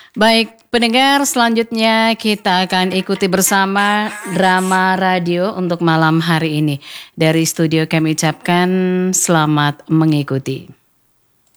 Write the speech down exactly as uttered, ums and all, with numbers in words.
Baik, pendengar, selanjutnya kita akan ikuti bersama drama radio untuk malam hari ini. Dari studio kami ucapkan selamat mengikuti.